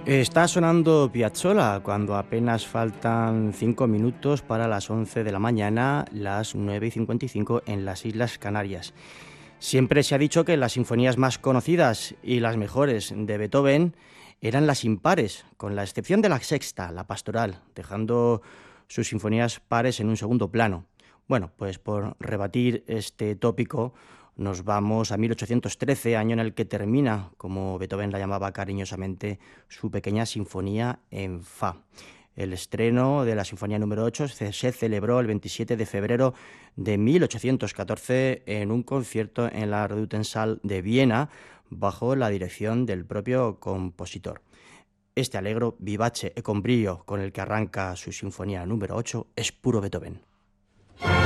Está sonando Piazzolla cuando apenas faltan 5 minutos para las 11 de la mañana, las 9:55 en las Islas Canarias. Siempre se ha dicho que las sinfonías más conocidas y las mejores de Beethoven eran las impares, con la excepción de la sexta, la pastoral, dejando sus sinfonías pares en un segundo plano. Bueno, pues por rebatir este tópico, nos vamos a 1813, año en el que termina, como Beethoven la llamaba cariñosamente, su pequeña sinfonía en Fa. El estreno de la Sinfonía número 8 se celebró el 27 de febrero de 1814 en un concierto en la Redutensaal de Viena, bajo la dirección del propio compositor. Este alegro, vivace e con brillo con el que arranca su Sinfonía número 8 es puro Beethoven.